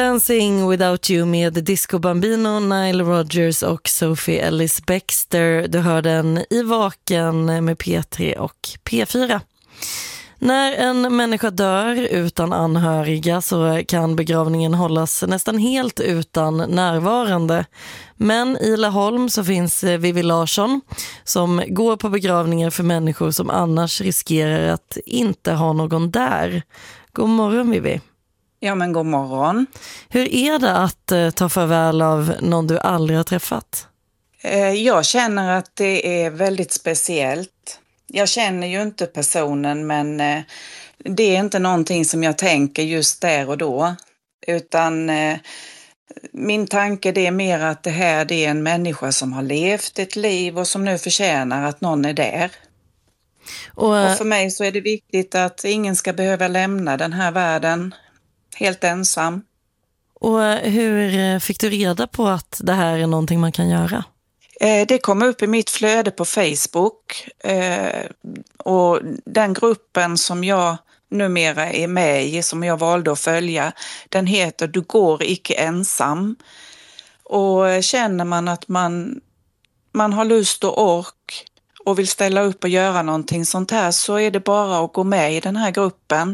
Dancing Without You med Disco Bambino, Nile Rodgers och Sophie Ellis Bextor. Du hör den i Vaken med P3 och P4. När en människa dör utan anhöriga så kan begravningen hållas nästan helt utan närvarande. Men i Laholm så finns Vivi Larsson som går på begravningar för människor som annars riskerar att inte ha någon där. God morgon Vivi. Ja men god morgon. Hur är det att ta farväl av någon du aldrig har träffat? Jag känner att det är väldigt speciellt. Jag känner ju inte personen men det är inte någonting som jag tänker just där och då. Utan min tanke det är mer att det är en människa som har levt ett liv och som nu förtjänar att någon är där. Och för mig så är det viktigt att ingen ska behöva lämna den här världen helt ensam. Och hur fick du reda på att det här är någonting man kan göra? Det kom upp i mitt flöde på Facebook och den gruppen som jag numera är med i, som jag valde att följa, den heter Du går icke ensam. Och känner man att man har lust och ork och vill ställa upp och göra någonting sånt här så är det bara att gå med i den här gruppen.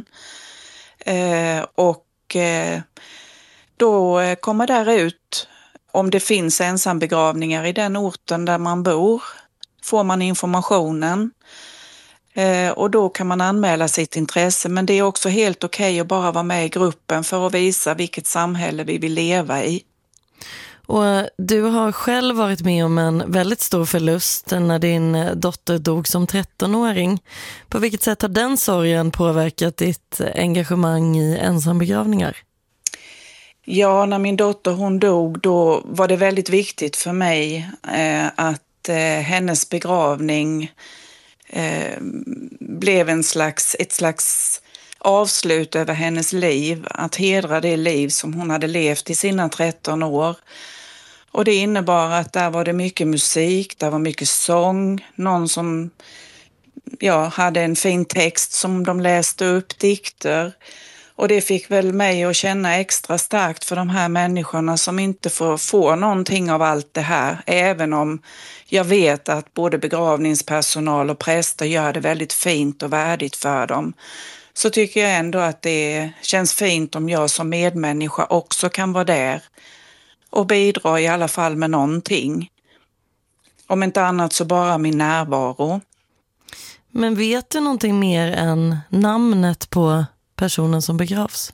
Då kommer där ut om det finns ensambegravningar i den orten där man bor. Får man informationen och då kan man anmäla sitt intresse. Men det är också helt okej att bara vara med i gruppen för att visa vilket samhälle vi vill leva i. Och du har själv varit med om en väldigt stor förlust när din dotter dog som 13-åring. På vilket sätt har den sorgen påverkat ditt engagemang i ensambegravningar? Ja, när min dotter hon dog då var det väldigt viktigt för mig att hennes begravning blev ett slags avslut över hennes liv. Att hedra det liv som hon hade levt i sina 13 år. Och det innebar att där var det mycket musik, där var mycket sång. Någon som hade en fin text som de läste upp, dikter. Och det fick väl mig att känna extra starkt för de här människorna som inte får få någonting av allt det här. Även om jag vet att både begravningspersonal och präster gör det väldigt fint och värdigt för dem. Så tycker jag ändå att det känns fint om jag som medmänniska också kan vara där. Och bidra i alla fall med någonting. Om inte annat så bara min närvaro. Men vet du någonting mer än namnet på personen som begravs?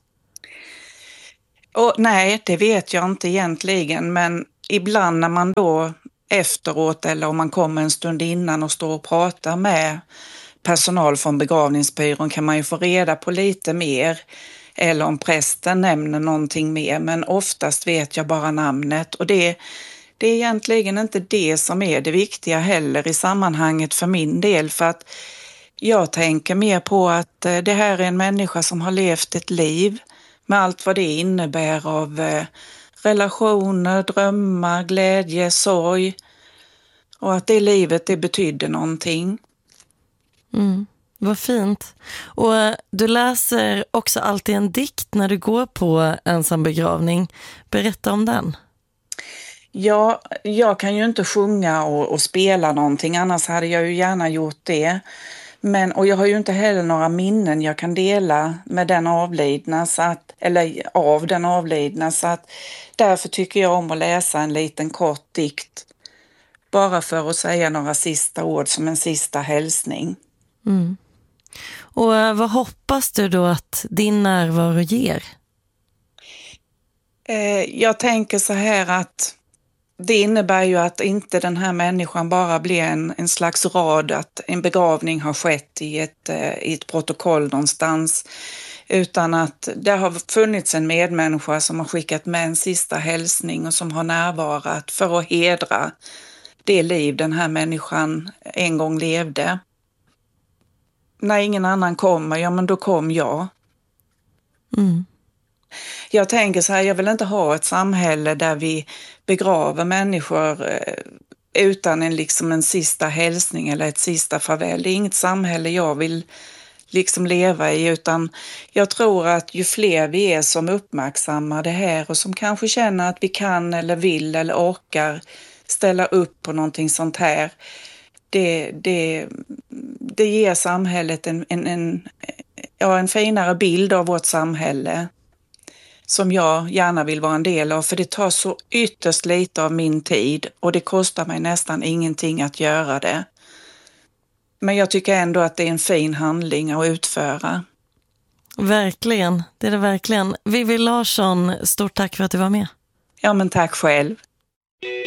Nej, det vet jag inte egentligen. Men ibland när man då efteråt eller om man kommer en stund innan och står och pratar med personal från begravningsbyrån kan man ju få reda på lite mer. Eller om prästen nämner någonting mer. Men oftast vet jag bara namnet. Och det är egentligen inte det som är det viktiga heller i sammanhanget för min del. För att jag tänker mer på att det här är en människa som har levt ett liv med allt vad det innebär av relationer, drömmar, glädje, sorg. Och att det livet det betydde någonting. Vad fint. Och du läser också alltid en dikt när du går på ensambegravning. Berätta om den. Ja, jag kan ju inte sjunga och spela någonting, annars hade jag ju gärna gjort det. Och jag har ju inte heller några minnen jag kan dela med den avlidna, av den avlidna. Så att därför tycker jag om att läsa en liten kort dikt. Bara för att säga några sista ord som en sista hälsning. Och vad hoppas du då att din närvaro ger? Jag tänker så här att det innebär ju att inte den här människan bara blir en slags rad, att en begravning har skett i ett protokoll någonstans, utan att det har funnits en medmänniska som har skickat med en sista hälsning och som har närvarat för att hedra det liv den här människan en gång levde. När ingen annan kommer, men då kom jag. Jag tänker så här, jag vill inte ha ett samhälle där vi begraver människor utan en sista hälsning eller ett sista farväl. Det är inget samhälle jag vill liksom leva i, utan jag tror att ju fler vi är som uppmärksammar det här och som kanske känner att vi kan eller vill eller orkar ställa upp på någonting sånt här, det ger samhället en finare bild av vårt samhälle som jag gärna vill vara en del av, för det tar så ytterst lite av min tid och det kostar mig nästan ingenting att göra det. Men jag tycker ändå att det är en fin handling att utföra. Verkligen, det är det verkligen. Vivi Larsson, stort tack för att du var med. Ja, men tack själv.